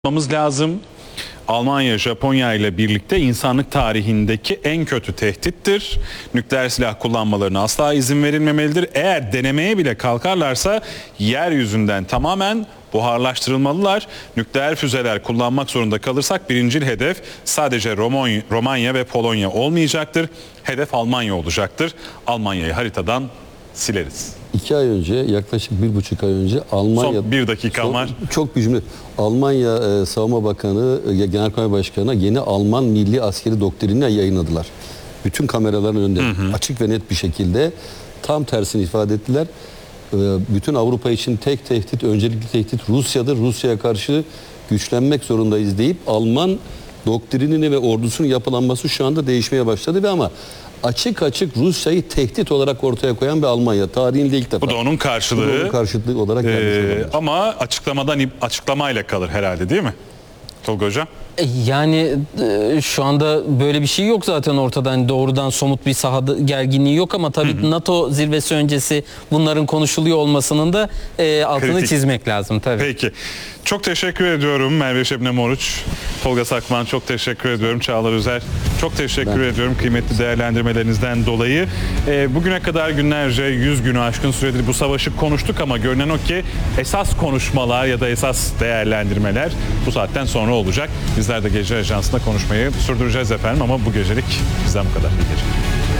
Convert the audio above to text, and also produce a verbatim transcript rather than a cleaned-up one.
Yapmamız lazım. Almanya, Japonya ile birlikte insanlık tarihindeki en kötü tehdittir. Nükleer silah kullanmalarına asla izin verilmemelidir. Eğer denemeye bile kalkarlarsa yeryüzünden tamamen buharlaştırılmalılar. Nükleer füzeler kullanmak zorunda kalırsak birincil hedef sadece Romanya, Romanya ve Polonya olmayacaktır. Hedef Almanya olacaktır. Almanya'yı haritadan sileriz. İki ay önce, yaklaşık bir buçuk ay önce Almanya... Son bir dakika son, var. Çok bir cümle. Almanya e, Savunma Bakanı, e, Genelkurmay Başkanı yeni Alman milli askeri doktrinini yayınladılar. Bütün kameraların önünde, hı hı. açık ve net bir şekilde tam tersini ifade ettiler. E, bütün Avrupa için tek tehdit, öncelikli tehdit Rusya'dır. Rusya'ya karşı güçlenmek zorundayız deyip Alman doktrinini ve ordusunun yapılanması şu anda değişmeye başladı ve ama açık açık Rusya'yı tehdit olarak ortaya koyan bir Almanya. Tarihinde ilk defa. Bu da onun karşılığı. Bu da onun karşılığı olarak ee, ama açıklamadan açıklamayla kalır herhalde, değil mi? Tolga Hocam? Yani e, şu anda böyle bir şey yok zaten ortada. Yani doğrudan somut bir sahada gerginliği yok ama tabii hı hı. NATO zirvesi öncesi bunların konuşuluyor olmasının da e, altını Kritik. çizmek lazım tabii. Peki. Çok teşekkür ediyorum Merve Şebnem Oruç, Tolga Sakman, çok teşekkür ediyorum. Çağlar Özer, çok teşekkür ben. ediyorum kıymetli değerlendirmelerinizden dolayı. E, bugüne kadar günlerce, yüz günü aşkın süredir bu savaşı konuştuk ama görünen o ki esas konuşmalar ya da esas değerlendirmeler bu saatten sonra olacak. Bizler de Gece Ajansı'nda konuşmayı sürdüreceğiz efendim ama bu gecelik bizden bu kadar. İyi geceler.